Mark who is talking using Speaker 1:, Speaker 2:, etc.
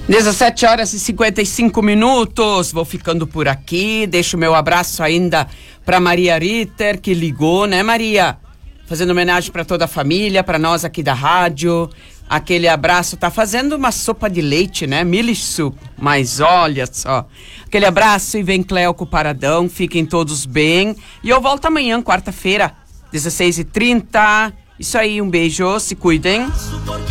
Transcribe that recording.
Speaker 1: 17 horas e 55 minutos. Vou ficando por aqui. Deixo o meu abraço ainda para Maria Ritter, que ligou, né, Maria? Fazendo homenagem para toda a família, para nós aqui da rádio. Aquele abraço. Tá fazendo uma sopa de leite, né? Milish soup. Mas olha só. Aquele abraço e vem Cléo com o Paradão. Fiquem todos bem. E eu volto amanhã, quarta-feira, 16h30. Isso aí, um beijo. Se cuidem.